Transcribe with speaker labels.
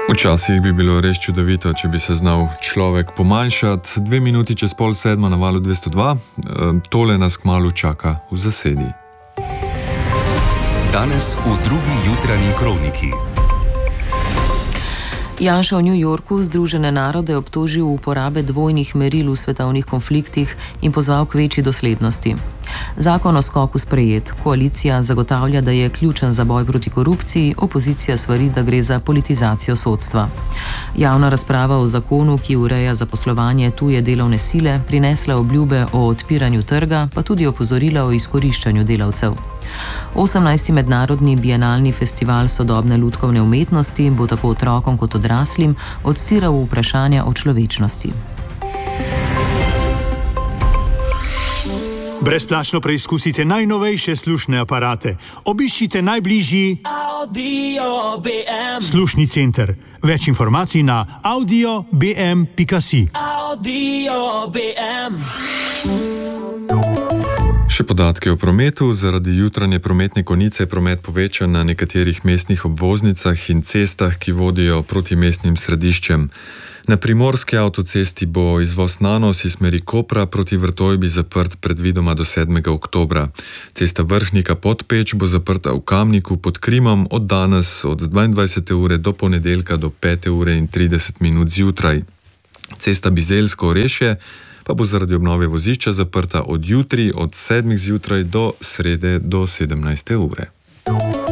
Speaker 1: Včasih bi bilo res čudovito, če bi se znal človek pomanjšati. 2 minuti čez 6:30 na valu 202. Tole nas kmalu čaka v zasedi.
Speaker 2: Danes v drugi jutranji kroniki.
Speaker 3: Janša v New Yorku Združene narode obtožil uporabe dvojnih meril v svetovnih konfliktih in pozval k večji doslednosti. Zakon o skoku sprejet. Koalicija zagotavlja, da je ključen za boj proti korupciji, opozicija svari, da gre za politizacijo sodstva. Javna razprava o zakonu, ki ureja zaposlovanje tuje delovne sile, prinesla obljube o odpiranju trga, pa tudi opozorila o izkoriščanju delavcev. 18. mednarodni bienalni festival sodobne lutkovne umetnosti bo tako otrokom kot odraslim odstiral vprašanja o človečnosti.
Speaker 4: Brezplačno preizkusite najnovejše slušne aparate. Obiščite najbližji Audio BM slušni center. Več informacij na audiobm.si.
Speaker 1: Audio BM. Še podatke o prometu. Zaradi jutranje prometne konice je promet povečan na nekaterih mestnih obvoznicah in cestah, ki vodijo proti mestnim središčem. Na primorski avtocesti bo izvoz Nanos iz smeri Kopra proti Vrtojbi zaprt predvidoma do 7. oktobra. Cesta Vrhnika-Podpeč bo zaprta v Kamniku pod Krimom od danes od 22. ure do ponedeljka do 5:30 zjutraj. Cesta Bizeljsko-Orešje pa bo zaradi obnove vozišča zaprta od jutri od 7. zjutraj do srede do 17. ure.